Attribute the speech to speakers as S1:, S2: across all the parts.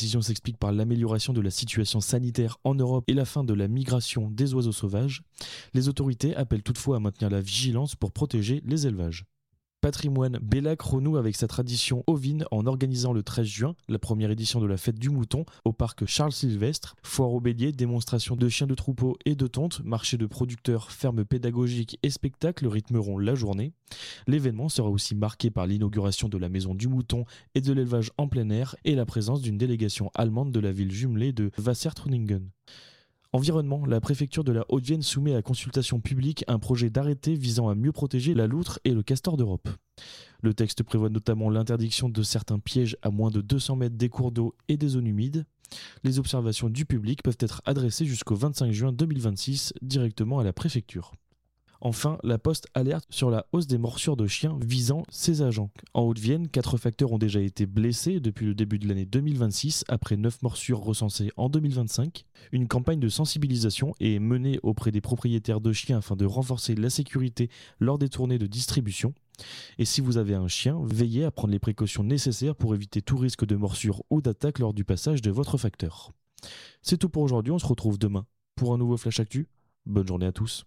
S1: décision s'explique par l'amélioration de la situation sanitaire en Europe et la fin de la migration des oiseaux sauvages. Les autorités appellent toutefois à maintenir la vigilance pour protéger les élevages. Patrimoine, Bellac renoue avec sa tradition ovine en organisant le 13 juin la première édition de la fête du mouton au parc Charles-Sylvestre. Foire aux béliers, démonstration de chiens de troupeau et de tontes, marché de producteurs, ferme pédagogique et spectacles rythmeront la journée. L'événement sera aussi marqué par l'inauguration de la maison du mouton et de l'élevage en plein air et la présence d'une délégation allemande de la ville jumelée de Wassertruningen. Environnement, la préfecture de la Haute-Vienne soumet à consultation publique un projet d'arrêté visant à mieux protéger la loutre et le castor d'Europe. Le texte prévoit notamment l'interdiction de certains pièges à moins de 200 mètres des cours d'eau et des zones humides. Les observations du public peuvent être adressées jusqu'au 25 juin 2026 directement à la préfecture. Enfin, la Poste alerte sur la hausse des morsures de chiens visant ses agents. En Haute-Vienne, 4 facteurs ont déjà été blessés depuis le début de l'année 2026, après 9 morsures recensées en 2025. Une campagne de sensibilisation est menée auprès des propriétaires de chiens afin de renforcer la sécurité lors des tournées de distribution. Et si vous avez un chien, veillez à prendre les précautions nécessaires pour éviter tout risque de morsure ou d'attaque lors du passage de votre facteur. C'est tout pour aujourd'hui, on se retrouve demain pour un nouveau Flash Actu. Bonne journée à tous.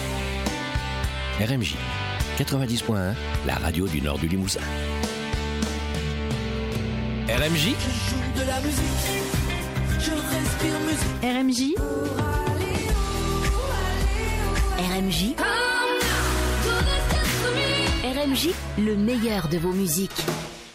S2: RMJ 90.1, la radio du nord du Limousin. RMJ.
S3: Je joue de la musique, je respire musique.
S4: RMJ. RMJ. RMJ, le meilleur de vos musiques.